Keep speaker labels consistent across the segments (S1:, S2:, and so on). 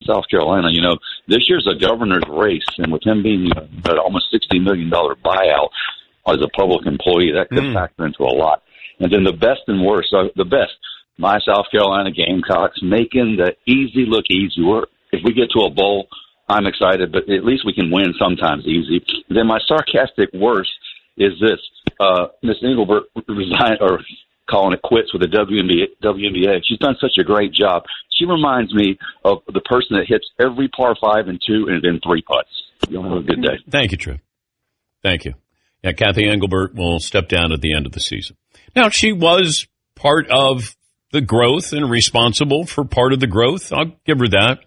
S1: South Carolina. This year's a governor's race, and with him being an almost $60 million buyout as a public employee, that could factor into a lot. And then the best and worst, the best, my South Carolina Gamecocks making the easy look easy. If we get to a bowl, I'm excited, but at least we can win sometimes easy. Then my sarcastic worst is this. Miss Engelbert resigned, or calling it quits with the WNBA. She's done such a great job. She reminds me of the person that hits every par 5 and 2 and then 3 putts. You'll have a good day.
S2: Thank you, Trip. Thank you. Yeah, Kathy Engelbert will step down at the end of the season. Now, she was part of the growth and responsible for part of the growth. I'll give her that.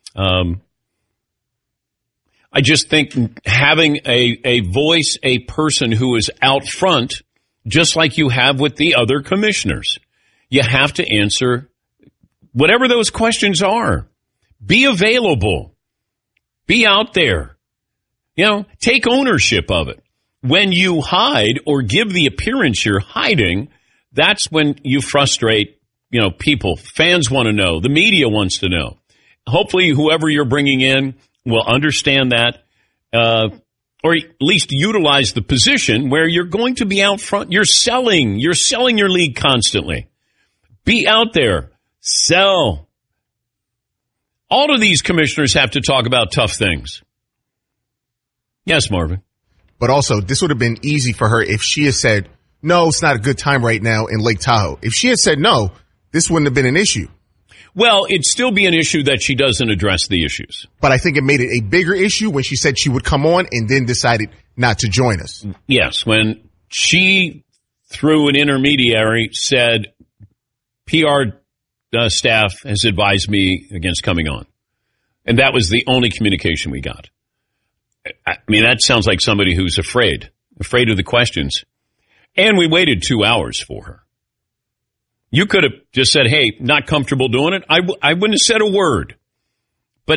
S2: I just think having a voice, a person who is out front, just like you have with the other commissioners, you have to answer whatever those questions are. Be available. Be out there. Take ownership of it. When you hide or give the appearance you're hiding, that's when you frustrate, people. Fans want to know. The media wants to know. Hopefully, whoever you're bringing in will understand that, or at least utilize the position where you're going to be out front. You're selling your league constantly. Be out there. Sell. All of these commissioners have to talk about tough things. Yes, Marvin.
S3: But also, this would have been easy for her if she had said, no, it's not a good time right now in Lake Tahoe. If she had said no, this wouldn't have been an issue.
S2: Well, it'd still be an issue that she doesn't address the issues.
S3: But I think it made it a bigger issue when she said she would come on and then decided not to join us.
S2: Yes, when she, through an intermediary, said, PR staff has advised me against coming on. And that was the only communication we got. I mean, that sounds like somebody who's afraid of the questions. And we waited 2 hours for her. You could have just said, hey, not comfortable doing it. I wouldn't have said a word. But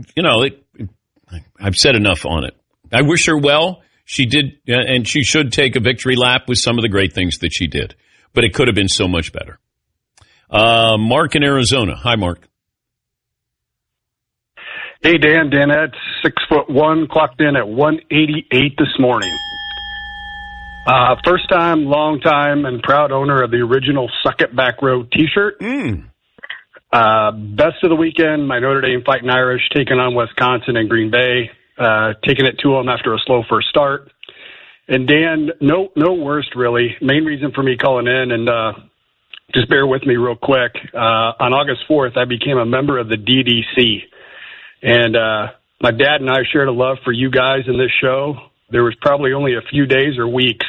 S2: I've said enough on it. I wish her well. She did, and she should take a victory lap with some of the great things that she did. But it could have been so much better. Mark in Arizona. Hi, Mark.
S4: Hey, Dan. Danette, 6'1", clocked in at 188 this morning. First time, long time, and proud owner of the original Suck It Back Row t-shirt. Best of the weekend, my Notre Dame Fighting Irish taking on Wisconsin and Green Bay, taking it to them after a slow first start. And Dan, no worst really. Main reason for me calling in, and just bear with me real quick. On August 4th, I became a member of the DDC. And my dad and I shared a love for you guys in this show. There was probably only a few days or weeks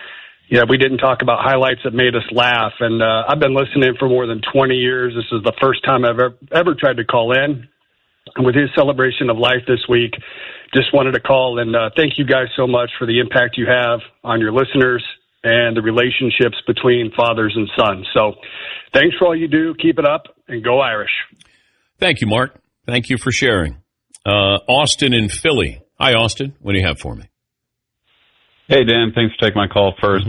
S4: we didn't talk about highlights that made us laugh. And I've been listening for more than 20 years. This is the first time I've ever tried to call in. And with his celebration of life this week, just wanted to call and thank you guys so much for the impact you have on your listeners and the relationships between fathers and sons. So thanks for all you do. Keep it up and go Irish.
S2: Thank you, Mark. Thank you for sharing. Austin in Philly. Hi, Austin. What do you have for me?
S5: Hey, Dan. Thanks for taking my call first.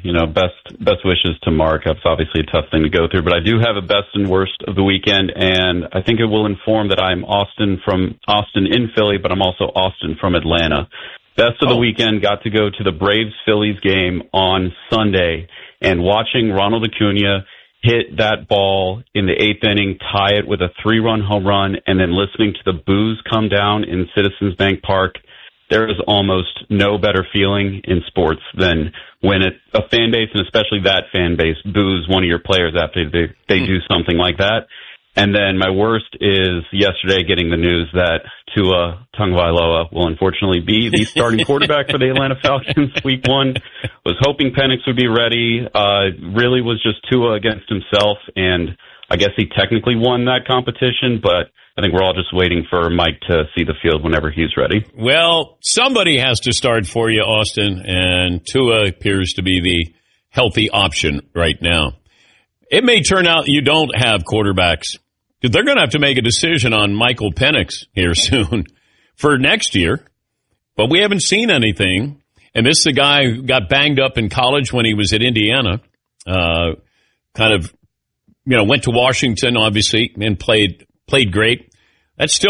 S5: Best wishes to Mark. That's obviously a tough thing to go through, but I do have a best and worst of the weekend, and I think it will inform that I'm Austin in Philly, but I'm also Austin from Atlanta. Best of the weekend, got to go to the Braves-Phillies game on Sunday, and watching Ronald Acuna hit that ball in the 8th inning, tie it with a 3-run home run, and then listening to the boos come down in Citizens Bank Park. There is almost no better feeling in sports than when a fan base, and especially that fan base, boos one of your players after they do something like that. And then my worst is yesterday getting the news that Tua Tagovailoa will unfortunately be the starting quarterback for the Atlanta Falcons week 1. Was hoping Penix would be ready. Really was just Tua against himself, and I guess he technically won that competition, but I think we're all just waiting for Mike to see the field whenever he's ready.
S2: Well, somebody has to start for you, Austin, and Tua appears to be the healthy option right now. It may turn out you don't have quarterbacks, because they're going to have to make a decision on Michael Penix here soon for next year. But we haven't seen anything. And this is a guy who got banged up in college when he was at Indiana, went to Washington, obviously, and played great. That's still